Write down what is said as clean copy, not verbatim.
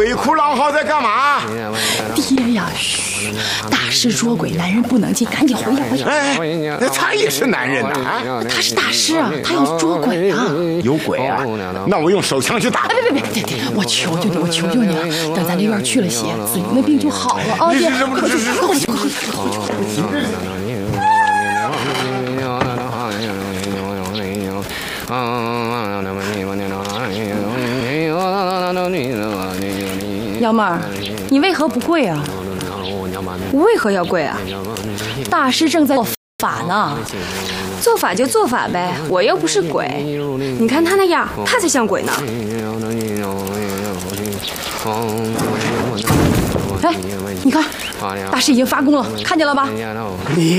鬼哭狼嚎在干嘛？ 爹呀，嘘！大师捉鬼，男人不能进，赶紧回去回去。 哎，他也是男人呐啊！ 他是大师啊，他要捉鬼啊！ 有鬼啊？那我用手枪去打。 别！我求求你，我求求你了！等咱这院去了邪，子云的病就好了啊！爹，快回去！幺妹儿，你为何不跪啊？ 我为何要跪啊？ 大师正在做法呢。 做法就做法呗，我又不是鬼。你看他那样，他才像鬼呢。 哎，你看，大师已经发功了，看见了吧？